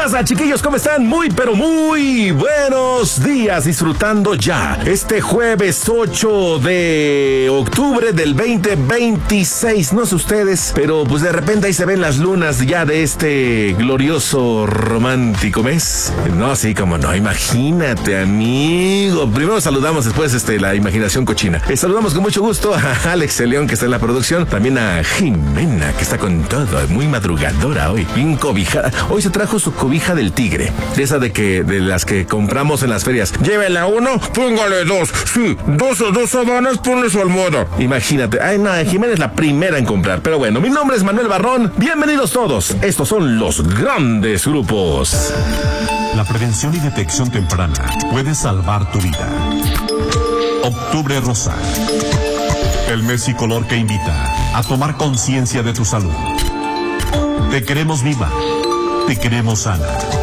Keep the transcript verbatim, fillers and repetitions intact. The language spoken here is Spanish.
pasa, chiquillos? ¿Cómo están? Muy, pero muy buenos días. Disfrutando ya este jueves ocho de octubre del veinte veintiséis. No sé ustedes, pero pues de repente ahí se ven las lunas ya de este glorioso romántico mes. No, sí, como no, imagínate, amigo. Primero saludamos, después este, la imaginación cochina. Eh, saludamos con mucho gusto a Alex León, que está en la producción. También a Jimena, que está con todo. Muy madrugadora hoy. Bien cobijada. Hoy se trajo su cobija del tigre. De esa de que, de las que compramos en las ferias. Llévela uno, póngale dos. Sí, dos o dos sábanas, ponle su almohada. Imagínate. Ay, no, Jimena es la primera en comprar. Pero bueno, mi nombre es Manuel Barrón. Bienvenidos todos. Estos son los grandes grupos. La prevención y detección temprana puede salvar tu vida. Octubre Rosa. El mes y color que invita a tomar conciencia de tu salud. Te queremos viva. Te queremos sana.